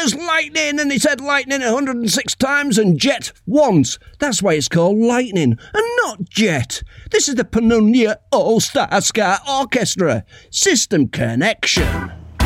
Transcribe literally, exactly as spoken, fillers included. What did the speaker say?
thunder's lightning, and he said lightning one hundred six times and jet once. That's why it's called lightning and not jet. This is the Penunia All-Star Ska Orchestra. System Connection.